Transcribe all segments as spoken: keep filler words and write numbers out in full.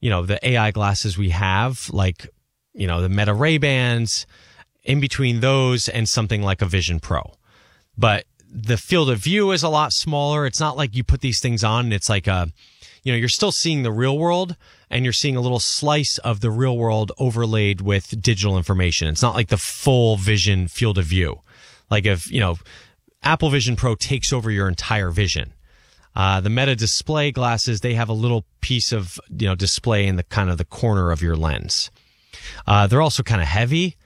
you know, the A I glasses we have, like, you know, the Meta Ray-Bans, in between those and something like a Vision Pro. But the field of view is a lot smaller. It's not like you put these things on and it's like a, you know, you're still seeing the real world and you're seeing a little slice of the real world overlaid with digital information. It's not like the full vision field of view. Like if, you know, Apple Vision Pro takes over your entire vision. Uh, the Meta display glasses, they have a little piece of, you know, display in the kind of the corner of your lens. Uh, they're also kind of heavy.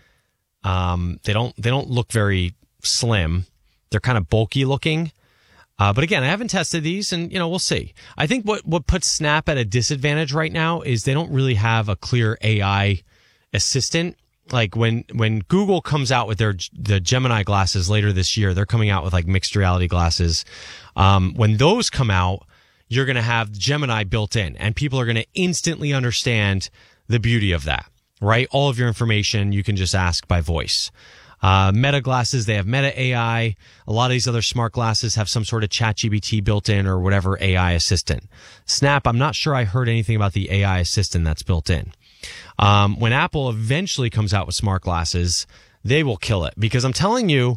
Um, they don't, they don't look very slim. They're kind of bulky looking. Uh, but again, I haven't tested these and, you know, we'll see. I think what, what puts Snap at a disadvantage right now is they don't really have a clear A I assistant. Like when, when Google comes out with their, the Gemini glasses later this year, they're coming out with like mixed reality glasses. Um, when those come out, you're going to have Gemini built in and people are going to instantly understand the beauty of that. Right? All of your information you can just ask by voice. Uh, Meta glasses, they have Meta A I. A lot of these other smart glasses have some sort of ChatGPT built in or whatever A I assistant. Snap, I'm not sure I heard anything about the A I assistant that's built in. Um, when Apple eventually comes out with smart glasses, they will kill it because I'm telling you,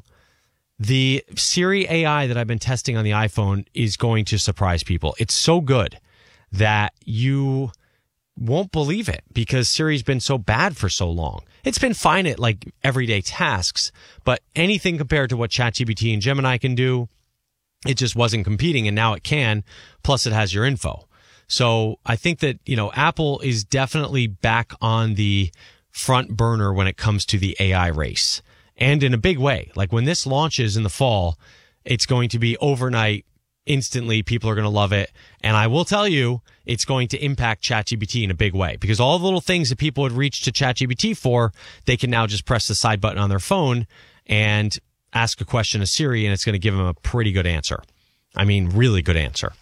the Siri A I that I've been testing on the iPhone is going to surprise people. It's so good that you won't believe it because Siri's been so bad for so long. It's been fine at like everyday tasks, but anything compared to what ChatGPT and Gemini can do, it just wasn't competing and now it can. Plus it has your info. So I think that, you know, Apple is definitely back on the front burner when it comes to the A I race and in a big way. Like when this launches in the fall, it's going to be overnight. Instantly, people are going to love it. And I will tell you, it's going to impact ChatGPT in a big way because all the little things that people would reach to ChatGPT for, they can now just press the side button on their phone and ask a question to Siri, and it's going to give them a pretty good answer. I mean, really good answer.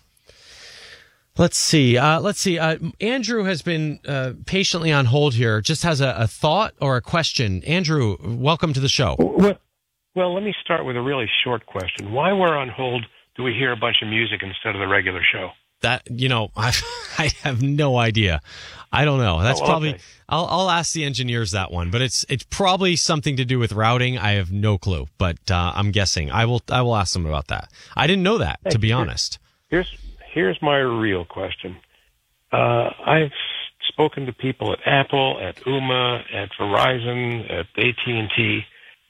Let's see. Uh, let's see. Uh, Andrew has been uh, patiently on hold here. Just has a, a thought or a question. Andrew, welcome to the show. Well, well, let me start with a really short question. While we're on hold, do we hear a bunch of music instead of the regular show? That, you know, I I have no idea. I don't know. That's oh, well, probably, okay. I'll I'll ask the engineers that one, but it's it's probably something to do with routing. I have no clue, but uh, I'm guessing. I will I will ask them about that. I didn't know that, hey, to be here, honest. Here's here's my real question. Uh, I've spoken to people at Apple, at Ooma, at Verizon, at A T and T.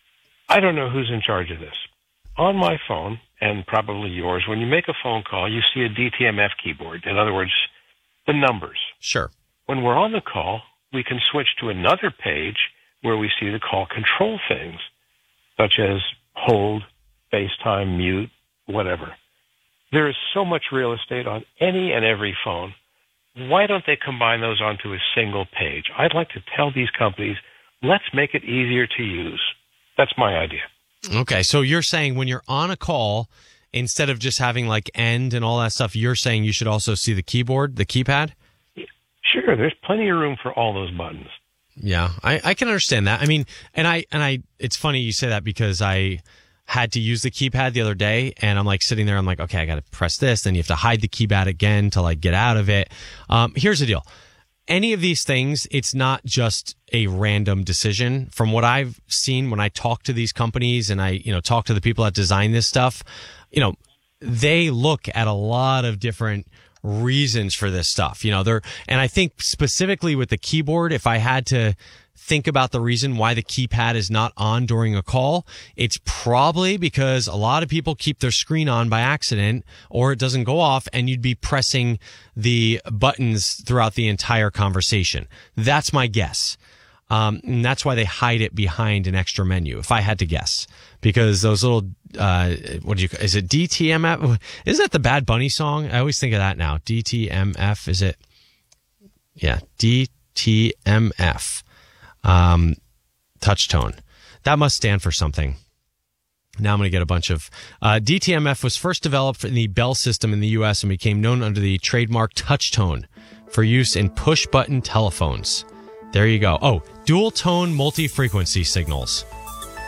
I don't know who's in charge of this. On my phone, and probably yours, when you make a phone call, you see a D T M F keyboard. In other words, the numbers. Sure. When we're on the call, we can switch to another page where we see the call control things, such as hold, FaceTime, mute, whatever. There is so much real estate on any and every phone. Why don't they combine those onto a single page? I'd like to tell these companies, let's make it easier to use. That's my idea. Okay, so you're saying when you're on a call, instead of just having like end and all that stuff, you're saying you should also see the keyboard, the keypad? Sure, there's plenty of room for all those buttons. Yeah, I, I can understand that. I mean, and I and I, it's funny you say that because I had to use the keypad the other day, and I'm like sitting there, I'm like, okay, I got to press this, then you have to hide the keypad again to like get out of it. Um, here's the deal. Any of these things, it's not just a random decision. From what I've seen when I talk to these companies and I, you know, talk to the people that design this stuff, you know, they look at a lot of different reasons for this stuff. You know, they're, and I think specifically with the keyboard, if I had to think about the reason why the keypad is not on during a call, it's probably because a lot of people keep their screen on by accident or it doesn't go off and you'd be pressing the buttons throughout the entire conversation. That's my guess. Um, and that's why they hide it behind an extra menu, if I had to guess. Because those little, uh, what do you, is it D T M F? Is that the Bad Bunny song? I always think of that now. D T M F, is it? Yeah, D T M F. Um, touch tone. That must stand for something. Now I'm going to get a bunch of, uh, D T M F was first developed in the Bell system in the U S and became known under the trademark touch tone for use in push button telephones. There you go. Oh, dual tone multi-frequency signals.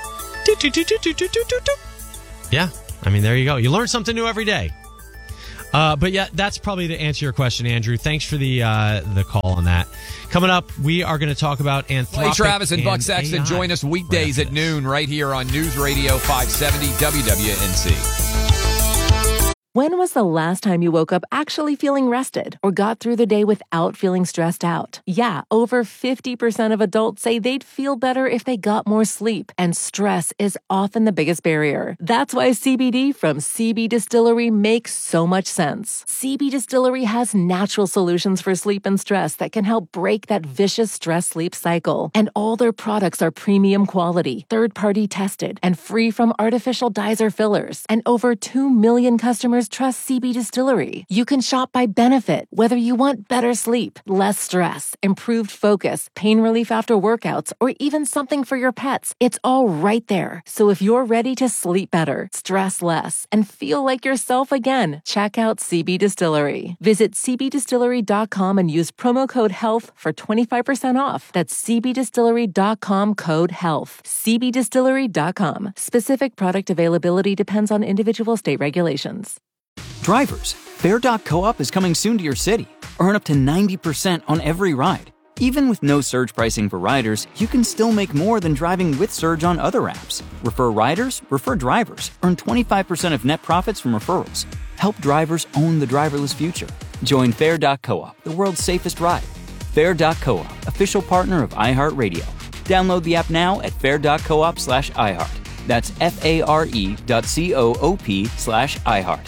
Yeah. I mean, there you go. You learn something new every day. Uh, but yeah, that's probably to answer your question, Andrew. Thanks for the uh, the call on that. Coming up, we are going to talk about Anthropic. Hey, Travis and, and Buck Sexton, A I. join us weekdays at noon right here on News Radio five seventy W W N C. When was the last time you woke up actually feeling rested or got through the day without feeling stressed out? Yeah, over fifty percent of adults say they'd feel better if they got more sleep, and stress is often the biggest barrier. That's why C B D from C B Distillery makes so much sense. C B Distillery has natural solutions for sleep and stress that can help break that vicious stress-sleep cycle. And all their products are premium quality, third-party tested, and free from artificial dyes or fillers. And over two million customers trust C B Distillery. You can shop by benefit, whether you want better sleep, less stress, improved focus, pain relief after workouts, or even something for your pets. It's all right there. So if you're ready to sleep better, stress less, and feel like yourself again, check out C B Distillery. Visit c b distillery dot com and use promo code HEALTH for twenty-five percent off. That's c b distillery dot com code HEALTH. c b distillery dot com. Specific product availability depends on individual state regulations. Drivers, Fair dot coop is coming soon to your city. Earn up to ninety percent on every ride. Even with no surge pricing for riders, you can still make more than driving with Surge on other apps. Refer riders, refer drivers. Earn twenty-five percent of net profits from referrals. Help drivers own the driverless future. Join Fair dot coop, the world's safest ride. Fair dot coop, official partner of iHeartRadio. Download the app now at fair dot coop slash iHeart. That's F-A-R-E dot C-O-O-P slash iHeart.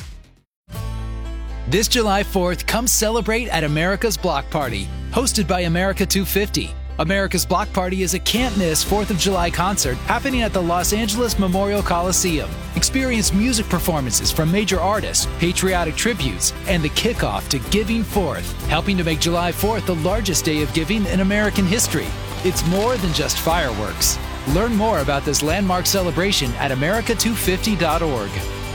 This July fourth, come celebrate at America's Block Party, hosted by America two fifty. America's Block Party is a can't-miss fourth of July concert happening at the Los Angeles Memorial Coliseum. Experience music performances from major artists, patriotic tributes, and the kickoff to Giving Fourth, helping to make July fourth the largest day of giving in American history. It's more than just fireworks. Learn more about this landmark celebration at america two fifty dot org.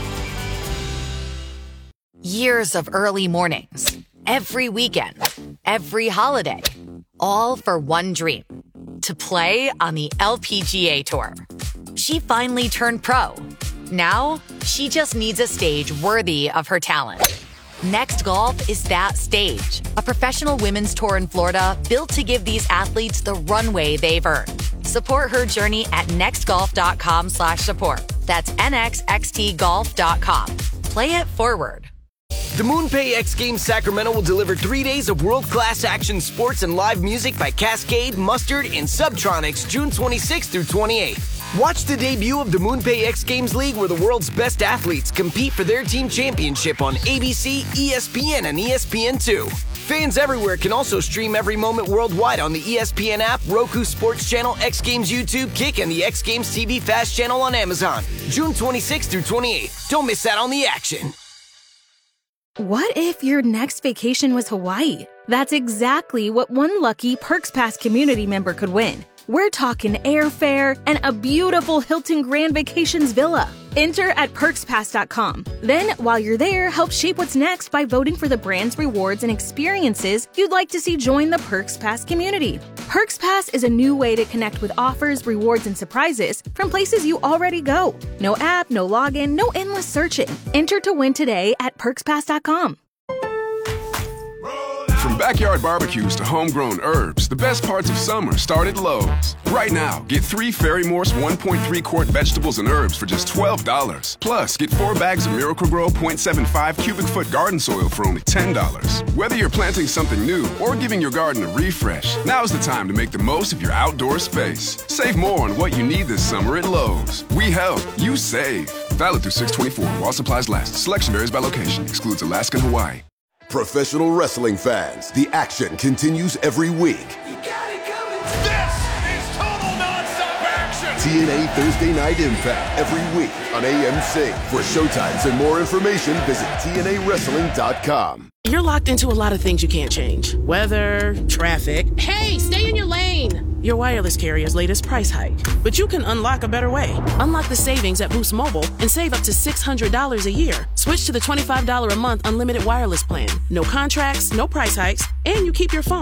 Years of early mornings, every weekend, every holiday, all for one dream, to play on the L P G A Tour. She finally turned pro. Now, she just needs a stage worthy of her talent. Next Golf is that stage, a professional women's tour in Florida built to give these athletes the runway they've earned. Support her journey at nextgolf.com slash support. That's N X X T golf dot com. Play it forward. The MoonPay X Games Sacramento will deliver three days of world-class action sports and live music by Cascade, Mustard, and Subtronics June twenty-sixth through twenty-eighth. Watch the debut of the MoonPay X Games League, where the world's best athletes compete for their team championship on A B C, E S P N, and E S P N two. Fans everywhere can also stream every moment worldwide on the E S P N app, Roku Sports Channel, X Games YouTube, Kick, and the X Games T V Fast Channel on Amazon. June twenty-sixth through twenty-eighth. Don't miss out on the action. What if your next vacation was Hawaii? That's exactly what one lucky Perks Pass community member could win. We're talking airfare and a beautiful Hilton Grand Vacations villa. Enter at perks pass dot com. Then, while you're there, help shape what's next by voting for the brands, rewards, and experiences you'd like to see join the Perks Pass community. Perks Pass is a new way to connect with offers, rewards, and surprises from places you already go. No app, no login, no endless searching. Enter to win today at perks pass dot com. From backyard barbecues to homegrown herbs, the best parts of summer start at Lowe's. Right now, get three Fairy Morse one point three quart vegetables and herbs for just twelve dollars. Plus, get four bags of Miracle-Gro point seven five cubic foot garden soil for only ten dollars. Whether you're planting something new or giving your garden a refresh, now's the time to make the most of your outdoor space. Save more on what you need this summer at Lowe's. We help, you save. Valid through six twenty-four while supplies last. Selection varies by location. Excludes Alaska and Hawaii. Professional wrestling fans, the action continues every week. You got it coming. This is total nonstop action. T N A Thursday Night Impact every week on A M C. For showtimes and more information, visit T N A wrestling dot com. You're locked into a lot of things you can't change. Weather, traffic. Hey, stay in your lane. Your wireless carrier's latest price hike. But you can unlock a better way. Unlock the savings at Boost Mobile and save up to six hundred dollars a year. Switch to the twenty-five dollars a month unlimited wireless plan. No contracts, no price hikes, and you keep your phone. Start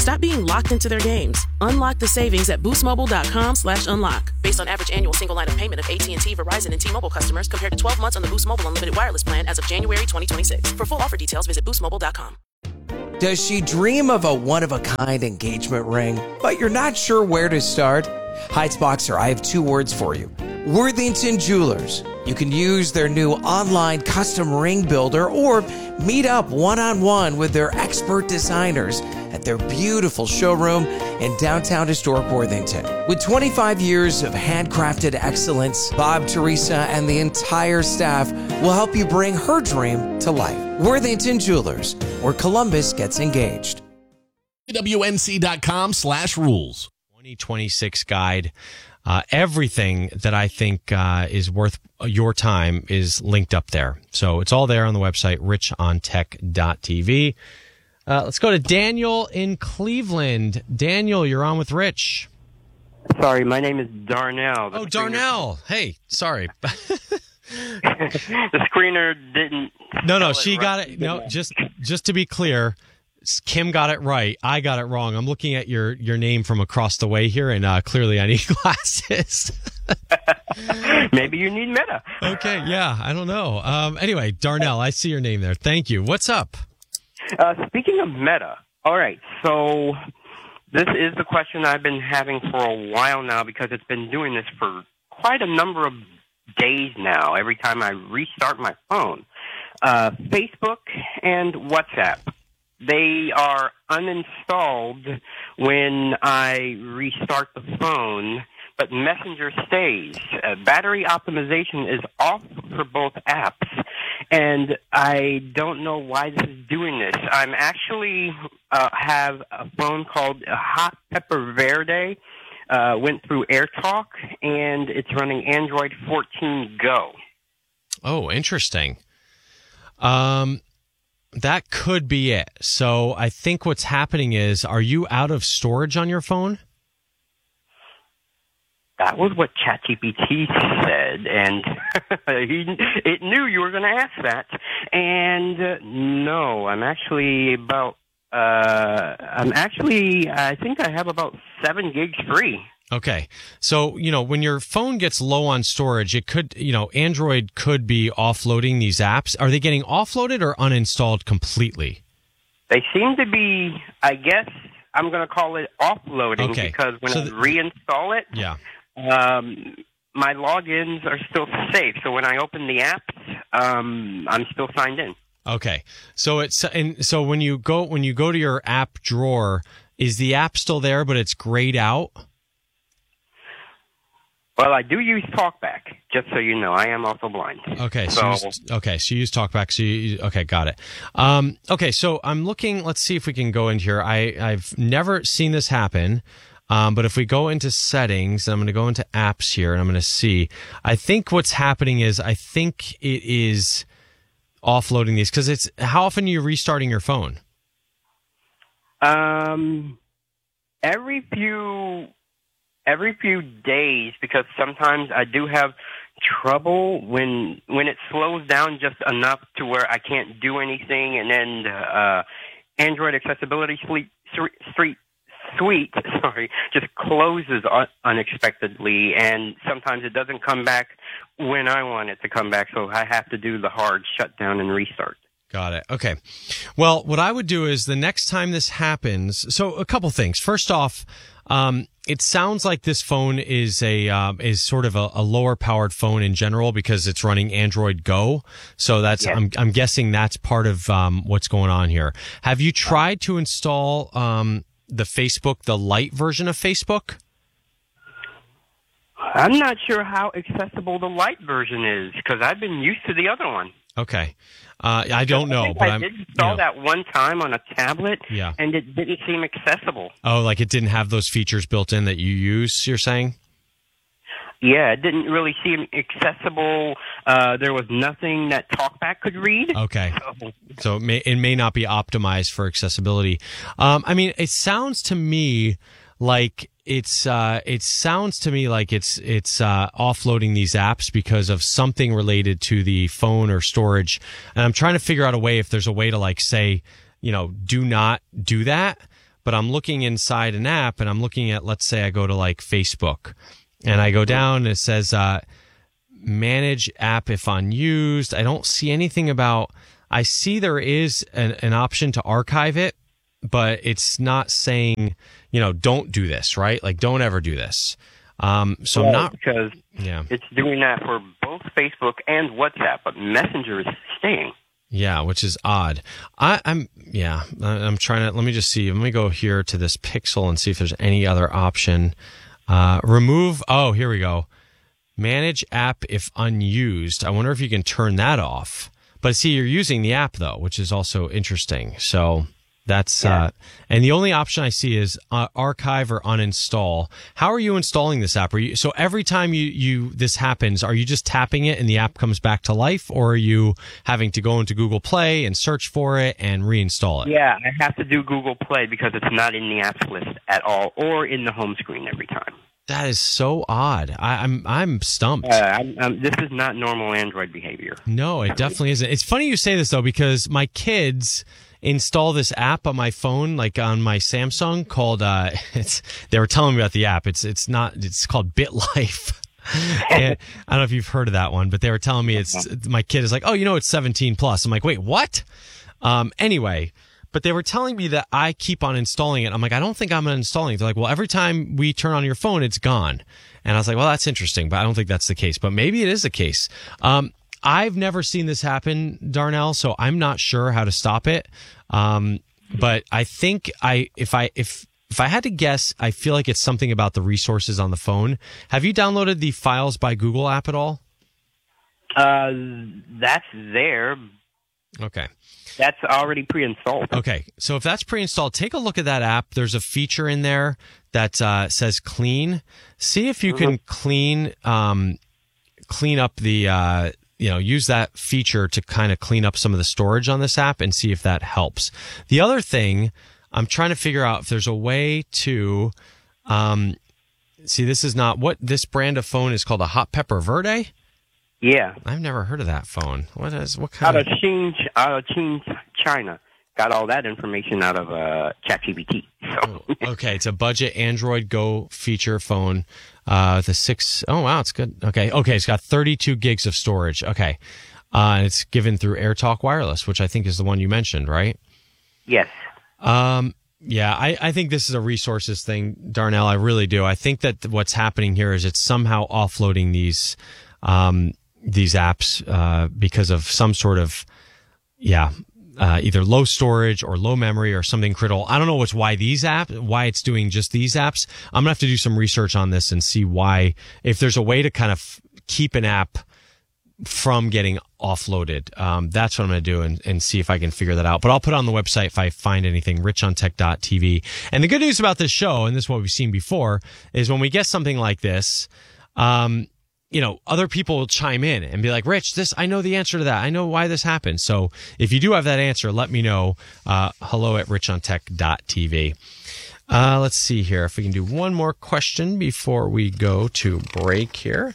Stop being locked into their games. Unlock the savings at boostmobile.com slash unlock. Based on average annual single line of payment of A T and T, Verizon, and T-Mobile customers compared to twelve months on the Boost Mobile Unlimited Wireless plan as of January twenty twenty-six. For full offer details, visit boost mobile dot com. Does she dream of a one-of-a-kind engagement ring, but you're not sure where to start? Heights-Boxer, I have two words for you. Worthington Jewelers. You can use their new online custom ring builder or meet up one-on-one with their expert designers at their beautiful showroom in downtown historic Worthington. With twenty-five years of handcrafted excellence, Bob, Teresa, and the entire staff will help you bring her dream to life. Worthington Jewelers, where Columbus gets engaged. W N C dot com slash rules. twenty twenty-six guide. Uh, everything that I think uh, is worth your time is linked up there. So it's all there on the website, rich on tech dot t v. Uh, let's go to Daniel in Cleveland. Daniel, you're on with Rich. Sorry, my name is Darnell. The oh, Darnell. Hey, sorry. The screener didn't. No, no, she right. got it. No, just just to be clear, Kim got it right. I got it wrong. I'm looking at your, your name from across the way here, and uh, clearly I need glasses. Maybe you need Meta. Okay, yeah, I don't know. Um, anyway, Darnell, I see your name there. Thank you. What's up? Uh, speaking of Meta, all right, so this is the question I've been having for a while now because it's been doing this for quite a number of days now, every time I restart my phone. Uh, Facebook and WhatsApp. They are uninstalled when I restart the phone, but Messenger stays. Uh, battery optimization is off for both apps, and I don't know why this is doing this. I'm actually uh, have a phone called Hot Pepper Verde, uh, went through AirTalk, and it's running Android fourteen Go. Oh, interesting. Um... That could be it. So I think what's happening is, are you out of storage on your phone? That was what ChatGPT said, and he, it knew you were going to ask that. And uh, no, I'm actually about, uh, I'm actually, I think I have about seven gigs free. Okay. So, you know, when your phone gets low on storage, it could, you know, Android could be offloading these apps. Are they getting offloaded or uninstalled completely? They seem to be, I guess, I'm going to call it offloading okay. because when so I th- reinstall it, yeah. um, my logins are still safe. So when I open the apps, um, I'm still signed in. Okay. So it's, and so when you go, when you go to your app drawer, is the app still there, but it's grayed out? Well, I do use TalkBack, just so you know. I am also blind. Okay, so, so you use, okay, so you use TalkBack. So you, okay, got it. Um, okay, so I'm looking. Let's see if we can go in here. I I've never seen this happen, um, but if we go into settings, I'm going to go into apps here, and I'm going to see. I think what's happening is I think it is offloading these because it's. How often are you restarting your phone? Um, every few. Every few days, because sometimes I do have trouble when when it slows down just enough to where I can't do anything, and then uh, Android Accessibility Suite, Suite, Suite, sorry, just closes un- unexpectedly, and sometimes it doesn't come back when I want it to come back, so I have to do the hard shutdown and restart. Got it. Okay. Well, what I would do is the next time this happens, so a couple things. First off, um, it sounds like this phone is a uh, is sort of a, a lower powered phone in general because it's running Android Go. So that's yeah. I'm I'm guessing that's part of um, what's going on here. Have you tried to install um, the Facebook, the light version of Facebook? I'm not sure how accessible the light version is because I've been used to the other one. Okay. Uh, I don't know, I but I I'm, did install you know, that one time on a tablet, yeah. and it didn't seem accessible. Oh, like it didn't have those features built in that you use, you're saying? Yeah, it didn't really seem accessible. Uh, there was nothing that TalkBack could read. Okay. So, so it, may, it may not be optimized for accessibility. Um, I mean, it sounds to me like it's uh, it sounds to me like it's it's uh, offloading these apps because of something related to the phone or storage. And I'm trying to figure out a way if there's a way to like say, you know, do not do that. but I'm looking inside an app and I'm looking at, let's say I go to like Facebook and I go down and it says, uh, manage app if unused. I don't see anything about, I see there is an, an option to archive it, but it's not saying, you know, don't do this, right? Like, don't ever do this. Um, so well, not because yeah. it's doing that for both Facebook and WhatsApp, but Messenger is staying. Yeah, which is odd. I, I'm yeah, I'm trying to. Let me just see. Let me go here to this Pixel and see if there's any other option. Uh, remove. Oh, here we go. Manage app if unused. I wonder if you can turn that off. But see, you're using the app though, which is also interesting. So that's yeah. uh, and the only option I see is uh, archive or uninstall. How are you installing this app? Are you so every time you you this happens, are you just tapping it and the app comes back to life, or are you having to go into Google Play and search for it and reinstall it? Yeah, I have to do Google Play because it's not in the apps list at all, or in the home screen every time. That is so odd. I, I'm I'm stumped. Uh, I'm, I'm, this is not normal Android behavior. No, it definitely isn't. It's funny you say this though, because my kids install this app on my phone, like on my Samsung, called. Uh, it's they were telling me about the app. It's it's not. It's called BitLife. And I don't know if you've heard of that one, but they were telling me it's. My kid is like, oh, you know, it's seventeen plus. I'm like, wait, what? Um. Anyway. But they were telling me that I keep on installing it. I'm like, I don't think I'm uninstalling it. They're like, well, every time we turn on your phone, it's gone. And I was like, well, that's interesting, but I don't think that's the case. But maybe it is the case. Um, I've never seen this happen, Darnell, so I'm not sure how to stop it. Um, but I think I, if I, if, if I had to guess, I feel like it's something about the resources on the phone. Have you downloaded the Files by Google app at all? Uh, that's there. Okay. That's already pre-installed. Okay, so if that's pre-installed, take a look at that app. There's a feature in there that uh, says clean. See if you mm-hmm. can clean um, clean up the, uh, you know, use that feature to kind of clean up some of the storage on this app and see if that helps. The other thing, I'm trying to figure out if there's a way to, um, see, this is not, what this brand of phone is called a Hot Pepper Verde? Yeah. I've never heard of that phone. What is, what kind out of? of Xin, out of Xin, China. Got all that information out of uh, ChatGPT. So. Oh, okay, it's a budget Android Go feature phone. Uh, the six, oh wow, it's good. Okay, okay, it's got thirty-two gigs of storage. Okay. Uh, and it's given through AirTalk Wireless, which I think is the one you mentioned, right? Yes. Um, yeah, I, I think this is a resources thing, Darnell. I really do. I think that what's happening here is it's somehow offloading these, um, these apps uh, because of some sort of, yeah, uh, either low storage or low memory or something critical. I don't know what's why these apps, why it's doing just these apps. I'm gonna have to do some research on this and see why, if there's a way to kind of keep an app from getting offloaded. Um, that's what I'm going to do and, and see if I can figure that out. But I'll put it on the website if I find anything, rich on tech dot t v. And the good news about this show, and this is what we've seen before, is when we get something like this, um, you know, other people will chime in and be like, Rich, this, I know the answer to that. I know why this happened. So if you do have that answer, let me know. Uh, hello at rich on tech dot t v. Uh, let's see here if we can do one more question before we go to break here.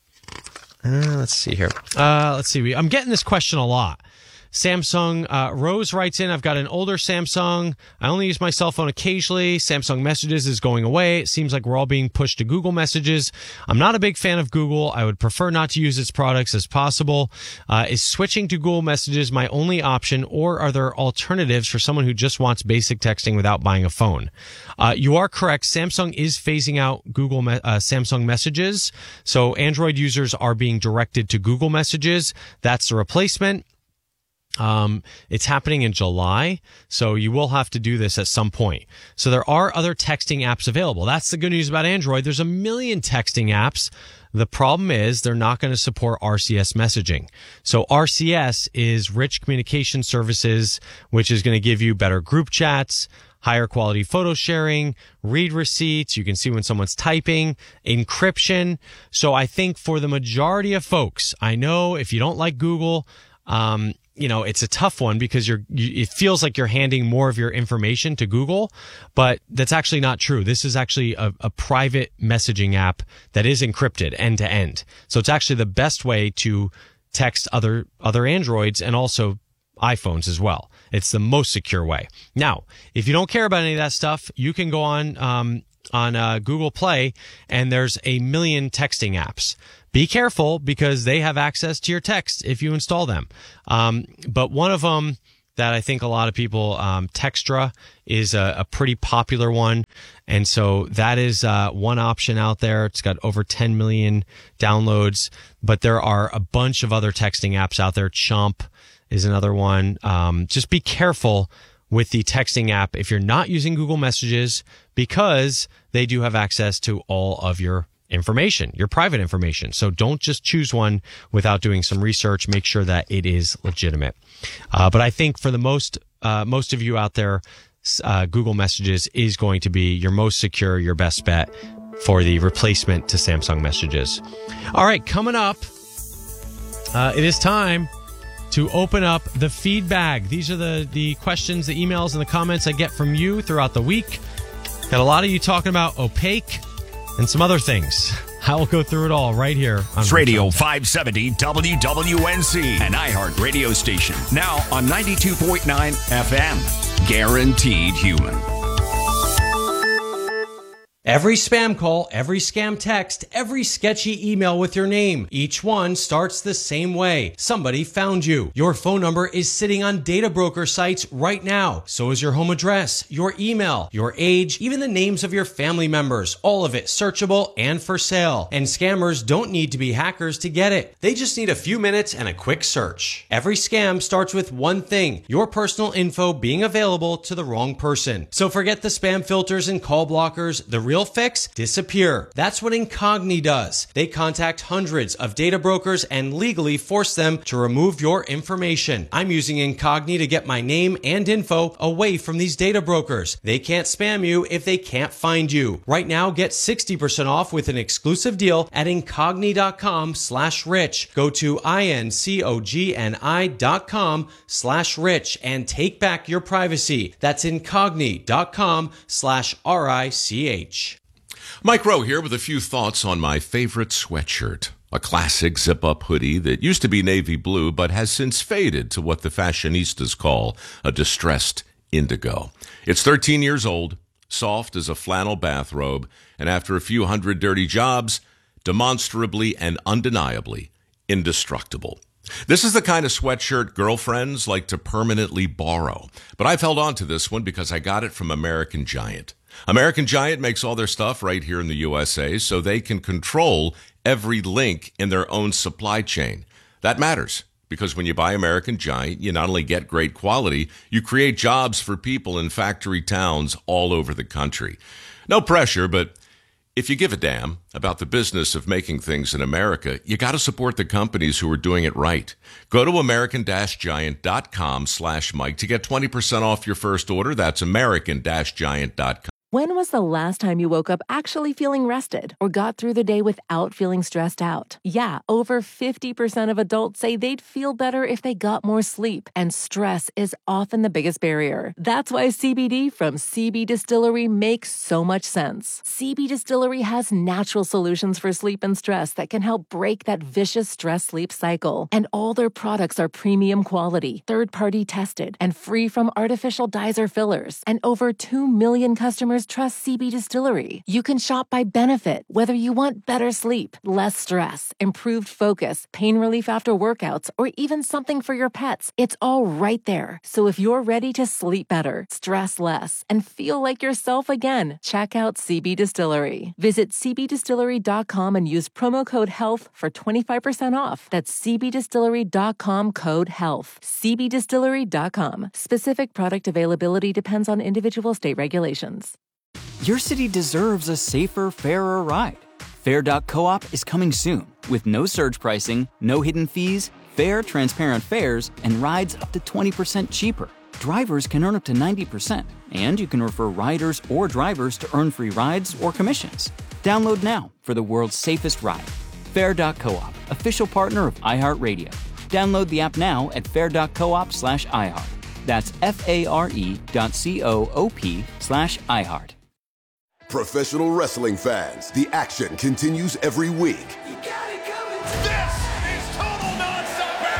Uh, let's see here. Uh, let's see. We, I'm getting this question a lot. Samsung, uh, Rose writes in, I've got an older Samsung. I only use my cell phone occasionally. Samsung Messages is going away. It seems like we're all being pushed to Google Messages. I'm not a big fan of Google. I would prefer not to use its products as possible. Uh, is switching to Google Messages my only option, or are there alternatives for someone who just wants basic texting without buying a phone? Uh, you are correct. Samsung is phasing out Google, uh, Samsung Messages. So Android users are being directed to Google Messages. That's the replacement. Um, it's happening in July, so you will have to do this at some point. So there are other texting apps available. That's the good news about Android. There's a million texting apps. The problem is they're not going to support R C S messaging. So R C S is Rich Communication Services, which is going to give you better group chats, higher quality photo sharing, read receipts. You can see when someone's typing, encryption. So I think for the majority of folks, I know if you don't like Google, um, you know, it's a tough one because you're, you, it feels like you're handing more of your information to Google, but that's actually not true. This is actually a, a private messaging app that is encrypted end to end. So it's actually the best way to text other, other Androids and also iPhones as well. It's the most secure way. Now, if you don't care about any of that stuff, you can go on um, on uh, Google Play, and there's a million texting apps. Be careful because they have access to your text if you install them. Um, but one of them that I think a lot of people, um, Textra is a, a pretty popular one. And so that is uh, one option out there. It's got over ten million downloads, but there are a bunch of other texting apps out there. Chomp is another one. Um, just be careful with the texting app if you're not using Google Messages, because they do have access to all of your information, your private information. So don't just choose one without doing some research. Make sure that it is legitimate. Uh, but I think for the most, uh, most of you out there, uh, Google Messages is going to be your most secure, your best bet for the replacement to Samsung Messages. All right, coming up, uh, it is time to open up the feedback. These are the, the questions, the emails, and the comments I get from you throughout the week. Got a lot of you talking about Opaque and some other things. I will go through it all right here on It's Radio five seventy W W N C, an iHeart radio station. Now on ninety-two point nine F M. Guaranteed human. Every spam call, every scam text, every sketchy email with your name, each one starts the same way. Somebody found you. Your phone number is sitting on data broker sites right now. So is your home address, your email, your age, even the names of your family members. All of it searchable and for sale. And scammers don't need to be hackers to get it. They just need a few minutes and a quick search. Every scam starts with one thing: your personal info being available to the wrong person. So forget the spam filters and call blockers. The real fix: disappear. That's what Incogni does. They contact hundreds of data brokers and legally force them to remove your information. I'm using Incogni to get my name and info away from these data brokers. They can't spam you if they can't find you. Right now, get sixty percent off with an exclusive deal at Incogni.com slash rich. Go to I-N-C-O-G-N-I dot com slash rich and take back your privacy. That's Incogni.com slash R-I-C-H. Mike Rowe here with a few thoughts on my favorite sweatshirt. A classic zip-up hoodie that used to be navy blue but has since faded to what the fashionistas call a distressed indigo. It's thirteen years old, soft as a flannel bathrobe, and after a few hundred dirty jobs, demonstrably and undeniably indestructible. This is the kind of sweatshirt girlfriends like to permanently borrow. But I've held on to this one because I got it from American Giant. American Giant makes all their stuff right here in the U S A, so they can control every link in their own supply chain. That matters, because when you buy American Giant, you not only get great quality, you create jobs for people in factory towns all over the country. No pressure, but if you give a damn about the business of making things in America, you got to support the companies who are doing it right. Go to American-Giant.com slash Mike to get twenty percent off your first order. That's American-Giant dot com. When was the last time you woke up actually feeling rested or got through the day without feeling stressed out? Yeah, over fifty percent of adults say they'd feel better if they got more sleep, and stress is often the biggest barrier. That's why C B D from C B Distillery makes so much sense. C B Distillery has natural solutions for sleep and stress that can help break that vicious stress-sleep cycle. And all their products are premium quality, third-party tested, and free from artificial dyes or fillers. And over two million customers trust C B Distillery. You can shop by benefit, whether you want better sleep, less stress, improved focus, pain relief after workouts, or even something for your pets. It's all right there. So if you're ready to sleep better, stress less, and feel like yourself again, check out C B Distillery. Visit C B distillery dot com and use promo code HEALTH for twenty-five percent off. That's C B distillery dot com code HEALTH. C B distillery dot com. Specific product availability depends on individual state regulations. Your city deserves a safer, fairer ride. Fair dot coop is coming soon with no surge pricing, no hidden fees, fair, transparent fares, and rides up to twenty percent cheaper. Drivers can earn up to ninety percent, and you can refer riders or drivers to earn free rides or commissions. Download now for the world's safest ride. Fair dot coop, official partner of iHeartRadio. Download the app now at fair dot coop slash iHeart. That's F-A-R-E dot C-O-O-P slash iHeart. Professional wrestling fans, the action continues every week. This is total nonstop action.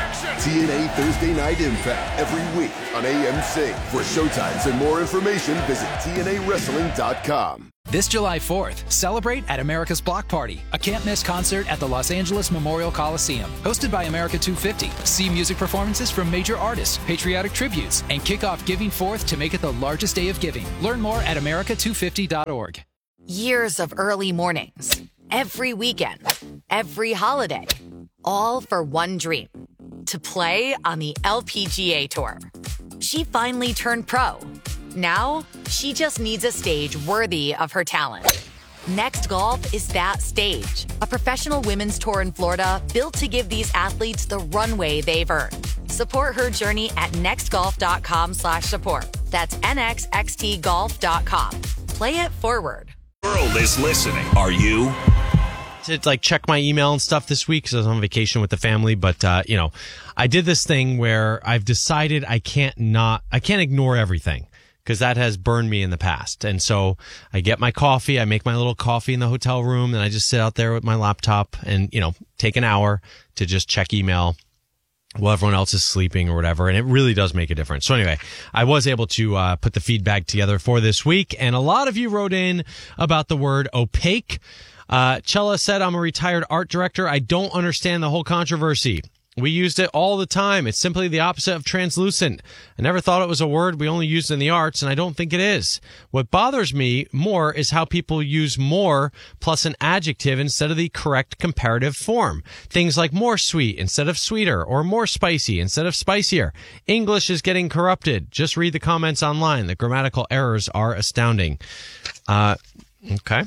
T N A Thursday Night Impact every week on A M C. For showtimes and more information, visit T N A wrestling dot com. This July fourth, celebrate at America's Block Party, a can't-miss concert at the Los Angeles Memorial Coliseum. Hosted by America two fifty. See music performances from major artists, patriotic tributes, and kick off Giving Fourth to make it the largest day of giving. Learn more at America two fifty dot org. Years of early mornings, every weekend, every holiday, all for one dream, to play on the L P G A Tour. She finally turned pro. Now, she just needs a stage worthy of her talent. Next Golf is that stage, a professional women's tour in Florida built to give these athletes the runway they've earned. Support her journey at nextgolf.com slash support. That's N X X T golf dot com. Play it forward. The world is listening. Are you? To like check my email and stuff this week because I was on vacation with the family, but uh, you know, I did this thing where I've decided I can't not, I can't ignore everything, because that has burned me in the past. And so I get my coffee, I make my little coffee in the hotel room, and I just sit out there with my laptop and, you know, take an hour to just check email while everyone else is sleeping or whatever. And it really does make a difference. So anyway, I was able to uh, put the feedback together for this week. And a lot of you wrote in about the word opaque. Uh, Chella said, I'm a retired art director. I don't understand the whole controversy. We used it all the time. It's simply the opposite of translucent. I never thought it was a word we only used in the arts, and I don't think it is. What bothers me more is how people use more plus an adjective instead of the correct comparative form. Things like more sweet instead of sweeter, or more spicy instead of spicier. English is getting corrupted. Just read the comments online. The grammatical errors are astounding. Uh, okay.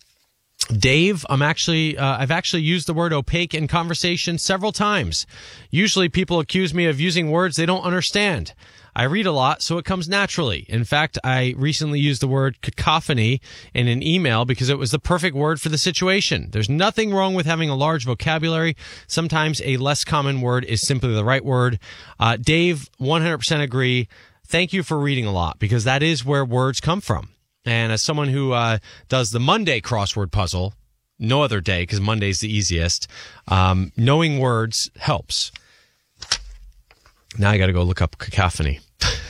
Dave, I'm actually, uh, I've actually used the word opaque in conversation several times. Usually people accuse me of using words they don't understand. I read a lot, so it comes naturally. In fact, I recently used the word cacophony in an email because it was the perfect word for the situation. There's nothing wrong with having a large vocabulary. Sometimes a less common word is simply the right word. Uh, Dave, one hundred percent agree. Thank you for reading a lot, because that is where words come from. And as someone who uh, does the Monday crossword puzzle, no other day, because Monday's the easiest, um, knowing words helps. Now I got to go look up cacophony.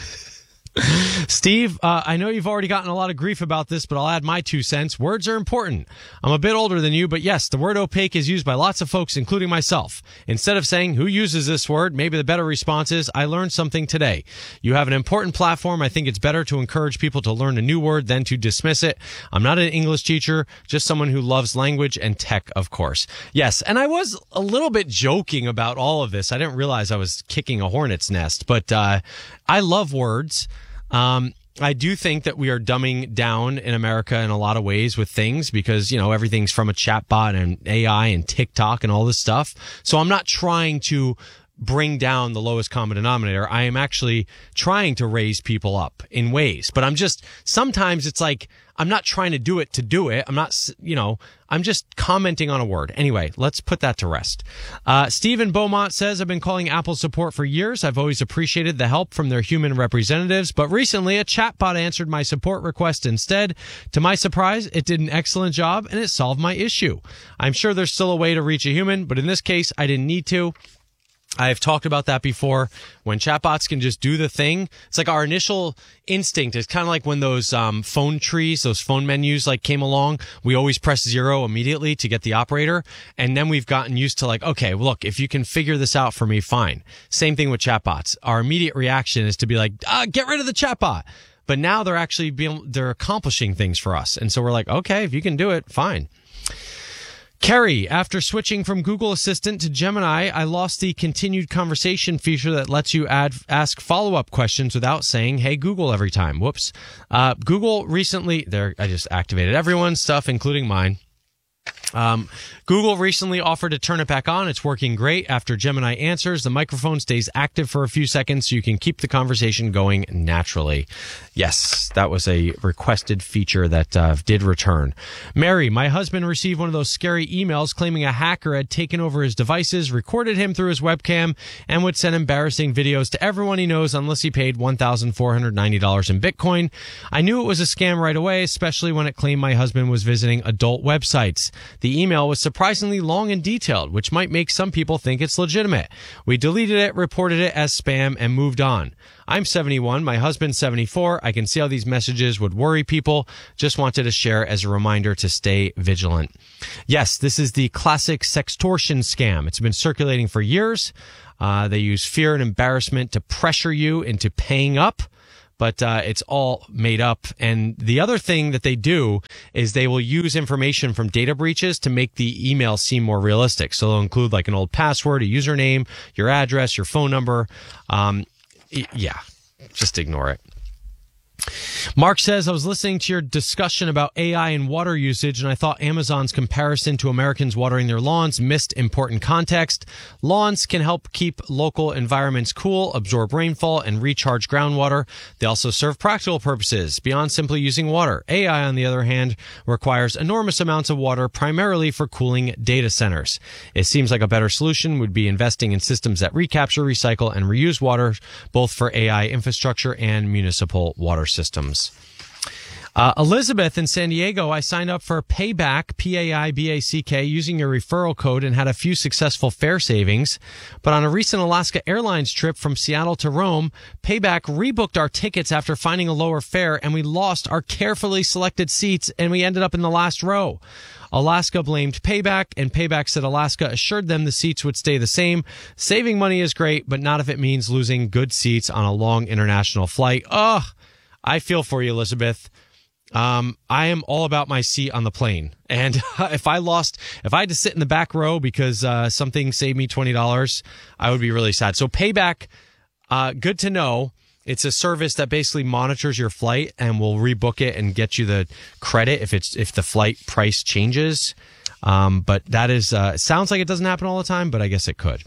Steve, uh, I know you've already gotten a lot of grief about this, but I'll add my two cents. Words are important. I'm a bit older than you, but yes, the word opaque is used by lots of folks, including myself. Instead of saying, who uses this word, maybe the better response is, I learned something today. You have an important platform. I think it's better to encourage people to learn a new word than to dismiss it. I'm not an English teacher, just someone who loves language and tech, of course. Yes, and I was a little bit joking about all of this. I didn't realize I was kicking a hornet's nest, but uh, I love words. Um, I do think that we are dumbing down in America in a lot of ways with things because, you know, everything's from a chatbot and A I and TikTok and all this stuff. So I'm not trying to bring down the lowest common denominator. I am actually trying to raise people up in ways, but I'm just, sometimes it's like, I'm not trying to do it to do it. I'm not, you know, I'm just commenting on a word. Anyway, let's put that to rest. Uh, Stephen Beaumont says, I've been calling Apple support for years. I've always appreciated the help from their human representatives, but recently a chatbot answered my support request instead. To my surprise, it did an excellent job and it solved my issue. I'm sure there's still a way to reach a human, but in this case, I didn't need to. I've talked about that before. When chatbots can just do the thing, it's like our initial instinct is kind of like when those um, phone trees, those phone menus like came along, we always press zero immediately to get the operator. And then we've gotten used to like, okay, well, look, if you can figure this out for me, fine. Same thing with chatbots. Our immediate reaction is to be like, ah, get rid of the chatbot. But now they're actually being, they're accomplishing things for us. And so we're like, okay, if you can do it, fine. Kerry, after switching from Google Assistant to Gemini, I lost the continued conversation feature that lets you add, ask follow-up questions without saying, hey, Google, every time. Whoops. Uh, Google recently, there, I just activated everyone's stuff, including mine. Um, Google recently offered to turn it back on. It's working great. After Gemini answers, the microphone stays active for a few seconds so you can keep the conversation going naturally. Yes, that was a requested feature that uh, did return. Mary, my husband received one of those scary emails claiming a hacker had taken over his devices, recorded him through his webcam, and would send embarrassing videos to everyone he knows unless he paid one thousand four hundred ninety dollars in Bitcoin. I knew it was a scam right away, especially when it claimed my husband was visiting adult websites. case, the email was surprisingly long and detailed, which might make some people think it's legitimate. We deleted it, reported it as spam, and moved on. I'm seventy-one. My husband's seventy-four. I can see how these messages would worry people. Just wanted to share as a reminder to stay vigilant. Yes, this is the classic sextortion scam. It's been circulating for years. Uh, they use fear and embarrassment to pressure you into paying up. But uh, it's all made up. And the other thing that they do is they will use information from data breaches to make the email seem more realistic. So they'll include like an old password, a username, your address, your phone number. Um, yeah, just ignore it. Mark says, I was listening to your discussion about A I and water usage, and I thought Amazon's comparison to Americans watering their lawns missed important context. Lawns can help keep local environments cool, absorb rainfall, and recharge groundwater. They also serve practical purposes beyond simply using water. A I, on the other hand, requires enormous amounts of water, primarily for cooling data centers. It seems like a better solution would be investing in systems that recapture, recycle, and reuse water, both for A I infrastructure and municipal water systems. Uh, Elizabeth in San Diego, I signed up for Payback, P A I B A C K, using your referral code and had a few successful fare savings. But on a recent Alaska Airlines trip from Seattle to Rome, Payback rebooked our tickets after finding a lower fare, and we lost our carefully selected seats, and we ended up in the last row. Alaska blamed Payback, and Payback said Alaska assured them the seats would stay the same. Saving money is great, but not if it means losing good seats on a long international flight. Ugh. I feel for you, Elizabeth. Um, I am all about my seat on the plane. And if I lost, if I had to sit in the back row because uh, something saved me twenty dollars, I would be really sad. So Payback, uh, good to know. It's a service that basically monitors your flight and will rebook it and get you the credit if it's if the flight price changes. Um, but that is, uh, sounds like it doesn't happen all the time, but I guess it could.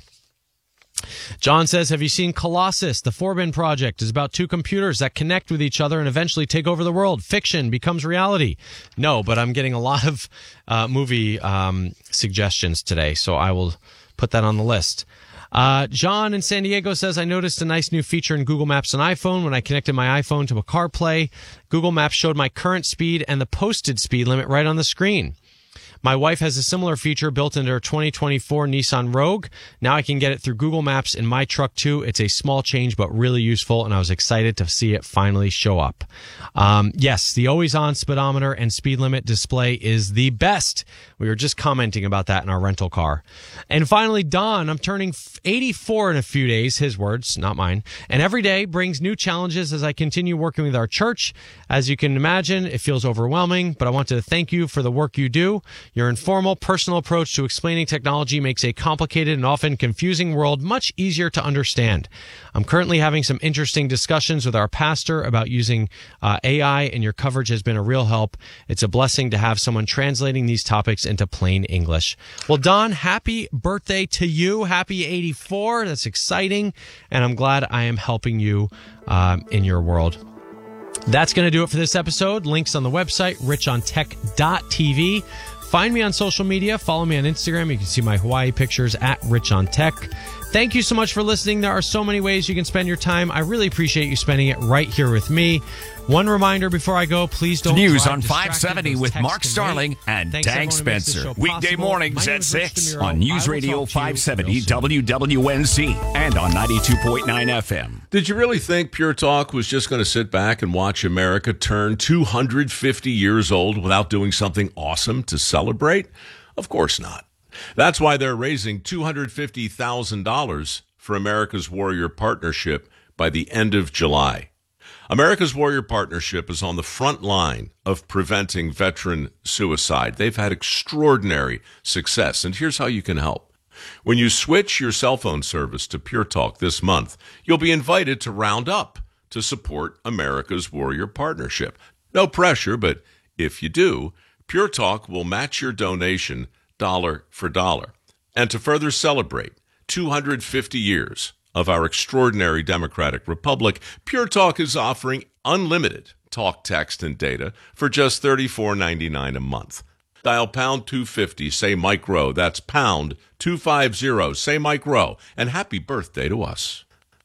John says, have you seen Colossus? The Forbin Project is about two computers that connect with each other and eventually take over the world. Fiction becomes reality. No, but I'm getting a lot of uh, movie um, suggestions today, so I will put that on the list. Uh, John in San Diego says, I noticed a nice new feature in Google Maps on iPhone. When I connected my iPhone to a CarPlay, Google Maps showed my current speed and the posted speed limit right on the screen. My wife has a similar feature built into her twenty twenty-four Nissan Rogue. Now I can get it through Google Maps in my truck too. It's a small change, but really useful, and I was excited to see it finally show up. Um, yes, the always-on speedometer and speed limit display is the best. We were just commenting about that in our rental car. And finally, Don, I'm turning eighty-four in a few days, his words, not mine. And every day brings new challenges as I continue working with our church. As you can imagine, it feels overwhelming, but I want to thank you for the work you do. Your informal, personal approach to explaining technology makes a complicated and often confusing world much easier to understand. I'm currently having some interesting discussions with our pastor about using uh, A I, and your coverage has been a real help. It's a blessing to have someone translating these topics into plain English. Well, Don, happy birthday to you. Happy eighty-four. That's exciting, and I'm glad I am helping you um, in your world. That's going to do it for this episode. Links on the website, rich on tech dot t v. Find me on social media. Follow me on Instagram. You can see my Hawaii pictures at Rich on Tech. Thank you so much for listening. There are so many ways you can spend your time. I really appreciate you spending it right here with me. One reminder before I go, please don't News on five seventy with Mark Starling and Dag Spencer. Weekday mornings at six on News Radio five seventy W W N C and on ninety-two point nine F M. Did you really think Pure Talk was just going to sit back and watch America turn two hundred fifty years old without doing something awesome to celebrate? Of course not. That's why they're raising two hundred fifty thousand dollars for America's Warrior Partnership by the end of July. America's Warrior Partnership is on the front line of preventing veteran suicide. They've had extraordinary success, and here's how you can help. When you switch your cell phone service to Pure Talk this month, you'll be invited to round up to support America's Warrior Partnership. No pressure, but if you do, Pure Talk will match your donation dollar for dollar. And to further celebrate two hundred fifty years of our extraordinary democratic republic, Pure Talk is offering unlimited talk, text, and data for just thirty-four ninety-nine a month. Dial pound two fifty, say Mike Rowe. That's pound two fifty, say Mike Rowe. And happy birthday to us.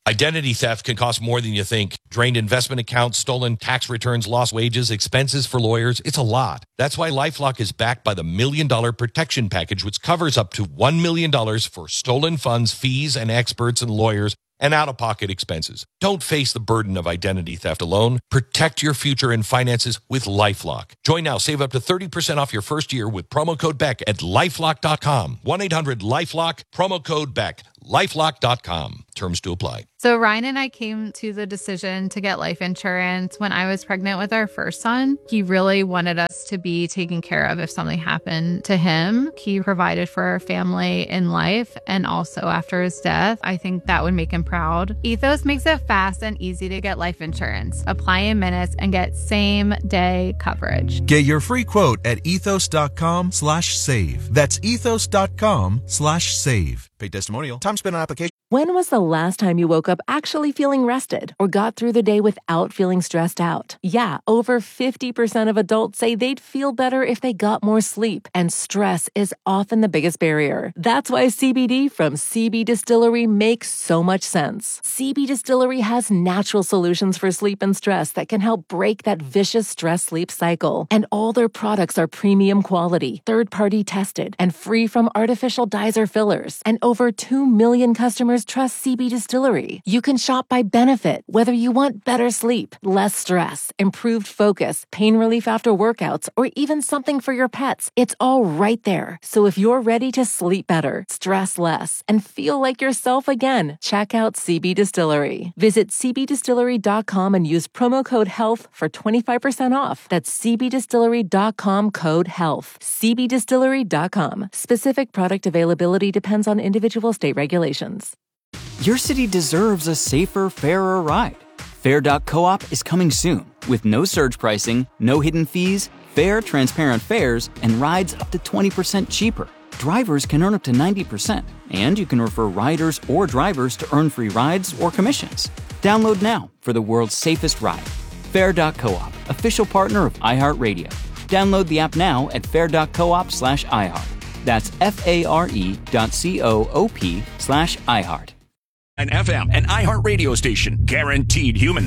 Identity theft can cost more than you think. Drained investment accounts, stolen tax returns, lost wages, expenses for lawyers. It's a lot. That's why LifeLock is backed by the Million Dollar Protection Package, which covers up to one million dollars for stolen funds, fees, and experts and lawyers, and out-of-pocket expenses. Don't face the burden of identity theft alone. Protect your future and finances with LifeLock. Join now. Save up to thirty percent off your first year with promo code Beck at lifelock dot com. one eight hundred lifelock, promo code Beck. lifelock dot com. Terms to apply. So Ryan and I came to the decision to get life insurance when I was pregnant with our first son. He really wanted us to be taken care of if something happened to him. He provided for our family in life and also after his death. I think that would make him proud. Ethos makes it fast and easy to get life insurance. Apply in minutes and get same day coverage. Get your free quote at ethos dot com slash save. That's ethos dot com slash save. Paid testimonial. Time spent on application. When was the last time you woke up actually feeling rested or got through the day without feeling stressed out? Yeah, over fifty percent of adults say they'd feel better if they got more sleep, and stress is often the biggest barrier. That's why C B D from C B Distillery makes so much sense. C B Distillery has natural solutions for sleep and stress that can help break that vicious stress-sleep cycle. And all their products are premium quality, third-party tested, and free from artificial dyes or fillers. And over two million customers trust C B Distillery. You can shop by benefit, whether you want better sleep, less stress, improved focus, pain relief after workouts, or even something for your pets. It's all right there. So if you're ready to sleep better, stress less, and feel like yourself again, check out C B Distillery. Visit c b distillery dot com and use promo code HEALTH for twenty-five percent off. That's c b distillery dot com code HEALTH. c b distillery dot com. Specific product availability depends on individual state regulations. Your city deserves a safer, fairer ride. Fair dot coop is coming soon with no surge pricing, no hidden fees, fair, transparent fares, and rides up to twenty percent cheaper. Drivers can earn up to ninety percent, and you can refer riders or drivers to earn free rides or commissions. Download now for the world's safest ride. Fair dot coop, official partner of iHeartRadio. Download the app now at fair dot coop slash iHeart. That's F-A-R-E dot C-O-O-P slash iHeart. An F M and iHeart radio station, guaranteed human.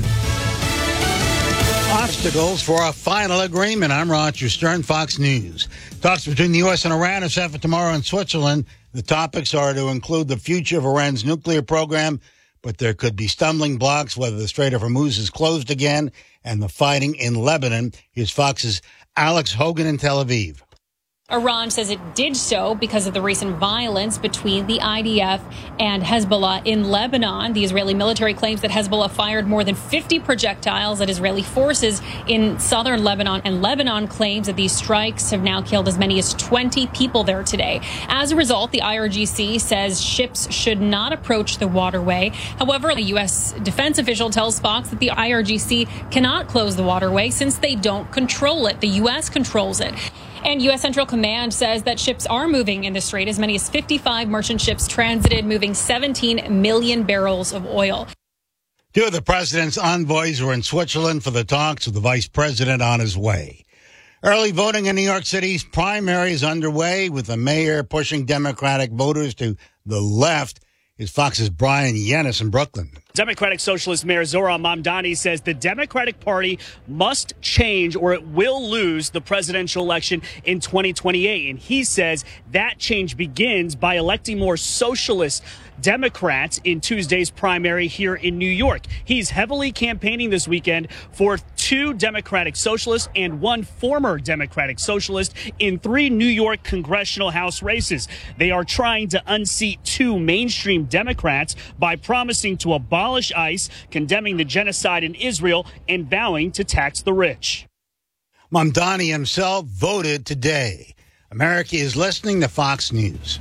Obstacles for a final agreement. I'm Roger Stern, Fox News. Talks between the U S and Iran are set for tomorrow in Switzerland. The topics are to include the future of Iran's nuclear program, but there could be stumbling blocks whether the Strait of Hormuz is closed again and the fighting in Lebanon. Here's Fox's Alex Hogan in Tel Aviv. Iran says it did so because of the recent violence between the I D F and Hezbollah in Lebanon. The Israeli military claims that Hezbollah fired more than fifty projectiles at Israeli forces in southern Lebanon, and Lebanon claims that these strikes have now killed as many as twenty people there today. As a result, the I R G C says ships should not approach the waterway. However, a U S defense official tells Fox that the I R G C cannot close the waterway since they don't control it. The U S controls it. And U S Central Command says that ships are moving in the strait. As many as fifty-five merchant ships transited, moving seventeen million barrels of oil. Two of the president's envoys were in Switzerland for the talks with the vice president on his way. Early voting in New York City's primary is underway, with the mayor pushing Democratic voters to the left. Here's Fox's Brian Yennis in Brooklyn. Democratic Socialist Mayor Zohran Mamdani says the Democratic Party must change or it will lose the presidential election in twenty twenty-eight. And he says that change begins by electing more socialist Democrats in Tuesday's primary here in New York. He's heavily campaigning this weekend for two Democratic Socialists and one former Democratic Socialist in three New York congressional House races. They are trying to unseat two mainstream Democrats by promising to abolish ICE, condemning the genocide in Israel, and vowing to tax the rich. Mamdani himself voted today. America is listening to Fox News.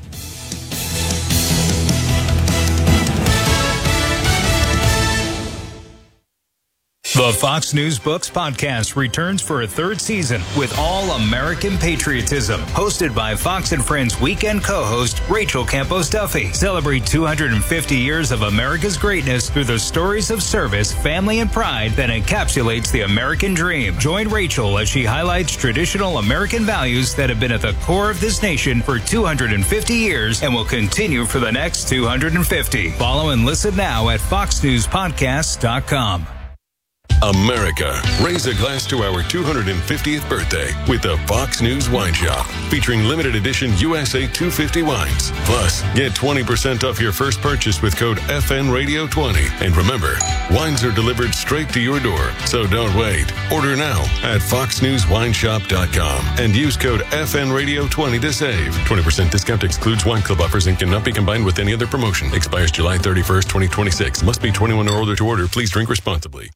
The Fox News Books podcast returns for a third season with All American Patriotism, hosted by Fox and Friends weekend co-host Rachel Campos Duffy. Celebrate two hundred fifty years of America's greatness through the stories of service, family, and pride that encapsulates the American dream. Join Rachel as she highlights traditional American values that have been at the core of this nation for two hundred fifty years and will continue for the next two hundred fifty. Follow and listen now at fox news podcast dot com. America, raise a glass to our two hundred fiftieth birthday with the Fox News Wine Shop, featuring limited edition U S A two fifty wines. Plus, get twenty percent off your first purchase with code F N Radio twenty. And remember, wines are delivered straight to your door, so don't wait. Order now at fox news wine shop dot com and use code F N Radio twenty to save. twenty percent discount excludes wine club offers and cannot be combined with any other promotion. Expires July thirty-first, twenty twenty-six. Must be twenty-one or older to order. Please drink responsibly.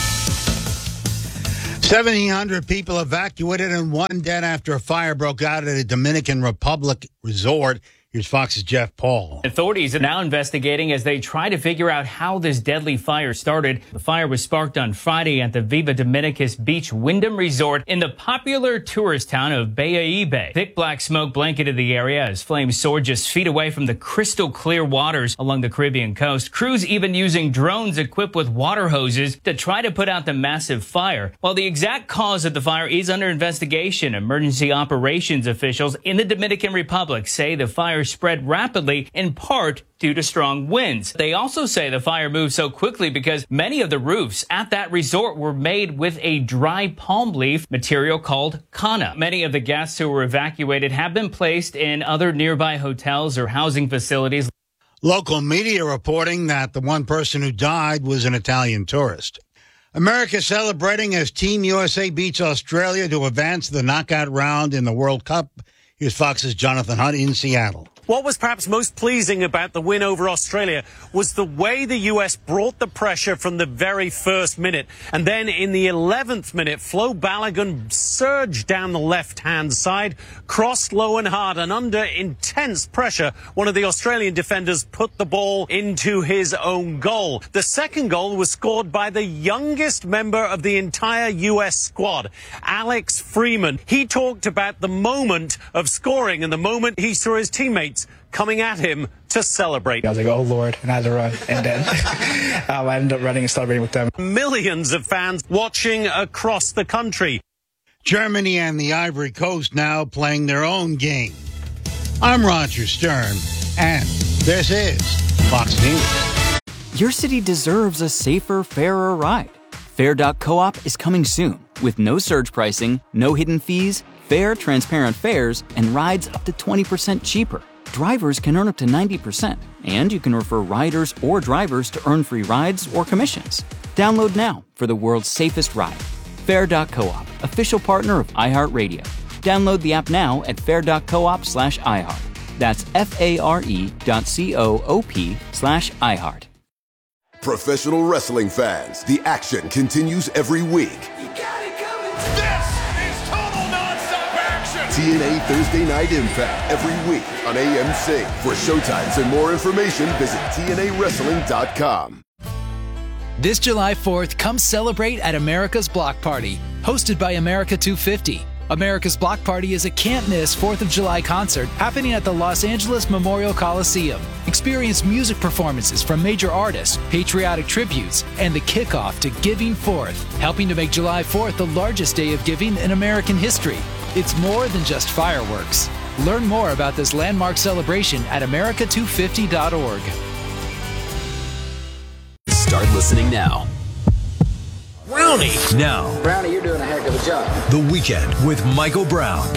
seventeen hundred people evacuated and one dead after a fire broke out at a Dominican Republic resort. Here's Fox's Jeff Paul. Authorities are now investigating as they try to figure out how this deadly fire started. The fire was sparked on Friday at the Viva Dominicus Beach Wyndham Resort in the popular tourist town of Baia'ibe. Thick black smoke blanketed the area as flames soared just feet away from the crystal clear waters along the Caribbean coast. Crews even using drones equipped with water hoses to try to put out the massive fire. While the exact cause of the fire is under investigation, emergency operations officials in the Dominican Republic say the fire spread rapidly, in part due to strong winds. They also say the fire moved so quickly because many of the roofs at that resort were made with a dry palm leaf material called Kana. Many of the guests who were evacuated have been placed in other nearby hotels or housing facilities. Local media reporting that the one person who died was an Italian tourist. America celebrating as Team U S A beats Australia to advance to the knockout round in the World Cup. Here's Fox's Jonathan Hunt in Seattle. What was perhaps most pleasing about the win over Australia was the way the U S brought the pressure from the very first minute. And then in the eleventh minute, Flo Balogun surged down the left-hand side, crossed low and hard, and under intense pressure, one of the Australian defenders put the ball into his own goal. The second goal was scored by the youngest member of the entire U S squad, Alex Freeman. He talked about the moment of scoring and the moment he saw his teammates coming at him to celebrate. I was like, oh, Lord, and I had to run. And then um, I ended up running and celebrating with them. Millions of fans watching across the country. Germany and the Ivory Coast now playing their own game. I'm Roger Stern, and this is Fox News. Your city deserves a safer, fairer ride. Fair dot coop is coming soon with no surge pricing, no hidden fees, fair, transparent fares, and rides up to twenty percent cheaper. Drivers can earn up to ninety percent, and you can refer riders or drivers to earn free rides or commissions. Download now for the world's safest ride. Fair dot coop, official partner of iHeartRadio. Download the app now at fair dot coop slash iHeart. That's F-A-R-E dot C-O-O-P slash iHeart. Professional wrestling fans, the action continues every week. T N A Thursday Night Impact every week on A M C. For showtimes and more information, visit T N A wrestling dot com. This July fourth, come celebrate at America's Block Party, hosted by America two fifty. America's Block Party is a can't-miss fourth of July concert happening at the Los Angeles Memorial Coliseum. Experience music performances from major artists, patriotic tributes, and the kickoff to Giving Fourth, helping to make July fourth the largest day of giving in American history. It's more than just fireworks. Learn more about this landmark celebration at America two fifty dot org. Start listening now. Brownie. Now. Brownie, you're doing a heck of a job. The Weekend with Michael Brown